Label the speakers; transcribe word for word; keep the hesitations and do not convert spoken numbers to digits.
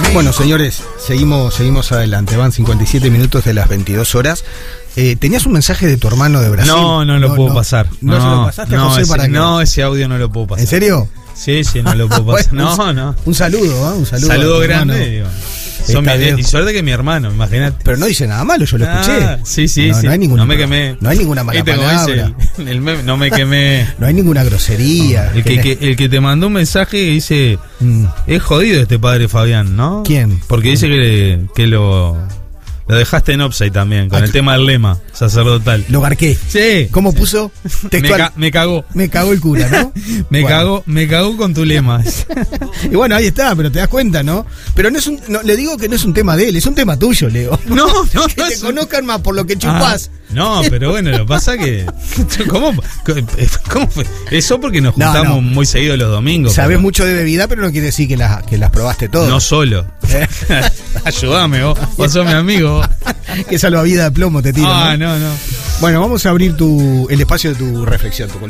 Speaker 1: Bueno, señores, seguimos, seguimos adelante. Van cincuenta y siete minutos de las veintidós horas. Eh, ¿Tenías un mensaje de tu hermano de Brasil?
Speaker 2: No, no lo no, puedo no, pasar.
Speaker 1: ¿No, no se lo pasaste a
Speaker 2: no,
Speaker 1: José
Speaker 2: ese,
Speaker 1: para que
Speaker 2: no, ese audio no lo puedo pasar.
Speaker 1: ¿En serio?
Speaker 2: Sí, sí, no lo puedo pasar.
Speaker 1: Bueno,
Speaker 2: no,
Speaker 1: un,
Speaker 2: no.
Speaker 1: Un saludo, ¿eh? Un saludo.
Speaker 2: Saludo grande, digo. Son mi, y suerte que mi hermano, imagínate.
Speaker 1: Pero no dice nada malo, yo lo escuché.
Speaker 2: Ah, sí, sí,
Speaker 1: no,
Speaker 2: sí.
Speaker 1: No, hay ningún,
Speaker 2: no me quemé.
Speaker 1: No hay ninguna mala palabra.
Speaker 2: El, el meme, no me quemé.
Speaker 1: No hay ninguna grosería.
Speaker 2: No, el, que, que, el que te mandó un mensaje dice: mm. es jodido este padre Fabián, ¿no?
Speaker 1: ¿Quién?
Speaker 2: Porque dice que, que lo, lo dejaste en offside también, con ah, el tema del lema sacerdotal.
Speaker 1: Lo garqué.
Speaker 2: Sí.
Speaker 1: ¿Cómo puso?
Speaker 2: Me, ca me cagó.
Speaker 1: Me cagó el cura, ¿no?
Speaker 2: me bueno. cagó, me cagó con tu lema.
Speaker 1: Y bueno, ahí está, pero te das cuenta, ¿no? Pero no es un, no, le digo que no es un tema de él, es un tema tuyo, Leo.
Speaker 2: No, no,
Speaker 1: que
Speaker 2: no.
Speaker 1: te
Speaker 2: es
Speaker 1: conozcan un... más por lo que chupás.
Speaker 2: Ah, no, pero bueno, lo que pasa que. ¿Cómo, ¿Cómo fue? Eso porque nos juntamos no, no. muy seguido los domingos.
Speaker 1: Sabes
Speaker 2: pero...
Speaker 1: mucho de bebida, pero no quiere decir que las, que las probaste todas.
Speaker 2: No solo. ¿Eh? Ayúdame, vos. Vos sos mi amigo.
Speaker 1: Qué salvavidas de plomo te tiro.
Speaker 2: Ah, no, no. no.
Speaker 1: Bueno, vamos a abrir tu, el espacio de tu reflexión, tu